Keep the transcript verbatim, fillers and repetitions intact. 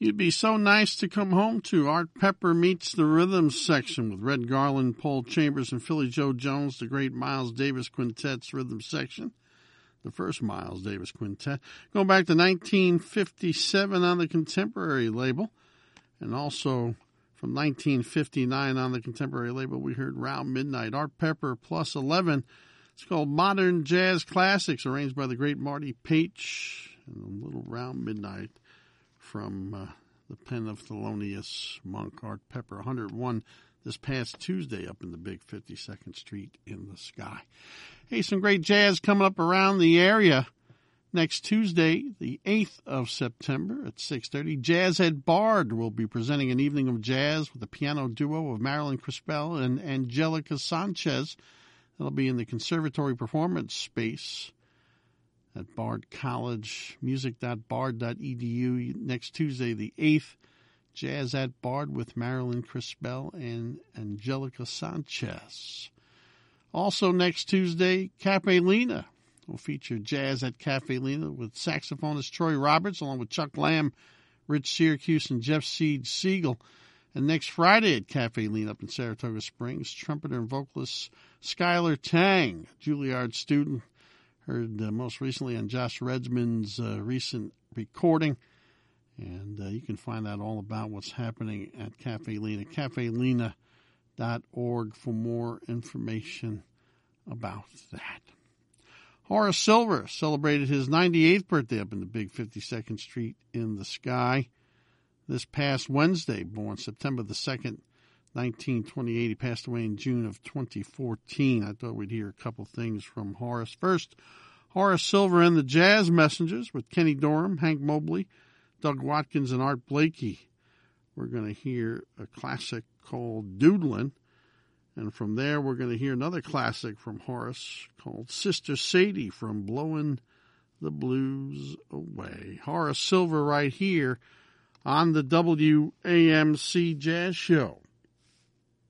You'd be so nice to come home to. Art Pepper meets the rhythm section with Red Garland, Paul Chambers, and Philly Joe Jones, the great Miles Davis Quintet's rhythm section. The first Miles Davis Quintet. Going back to nineteen fifty-seven on the Contemporary label. And also from nineteen fifty-nine on the Contemporary label, we heard Round Midnight. Art Pepper plus eleven. It's called Modern Jazz Classics, arranged by the great Marty Paich. And a little Round Midnight from uh, the pen of Thelonious Monk. Art Pepper, one hundred one this past Tuesday up in the big fifty-second Street in the Sky. Hey, some great jazz coming up around the area. Next Tuesday, the eighth of September at six thirty, Jazz at Bard will be presenting an evening of jazz with a piano duo of Marilyn Crispell and Angelica Sanchez. That'll be in the Conservatory Performance Space at Bard College, music dot bard dot e d u. Next Tuesday, the eighth, Jazz at Bard with Marilyn Crispell and Angelica Sanchez. Also next Tuesday, Cafe Lena will feature Jazz at Cafe Lena with saxophonist Troy Roberts, along with Chuck Lamb, Rich Syracuse, and Jeff Seed Siegel. And next Friday at Cafe Lena up in Saratoga Springs, trumpeter and vocalist Skylar Tang, a Juilliard student, heard uh, most recently on Josh Redmond's uh, recent recording. And uh, you can find out all about what's happening at Cafe Lena, cafe lena dot org for more information about that. Horace Silver celebrated his ninety-eighth birthday up in the big fifty-second Street in the Sky this past Wednesday, born September the second, nineteen twenty-eight. He passed away in June of twenty fourteen. I thought we'd hear a couple things from Horace. First, Horace Silver and the Jazz Messengers with Kenny Dorham, Hank Mobley, Doug Watkins, and Art Blakey. We're going to hear a classic called Doodlin'. And from there, we're going to hear another classic from Horace called Sister Sadie from Blowin' the Blues Away. Horace Silver right here on the W A M C Jazz Show.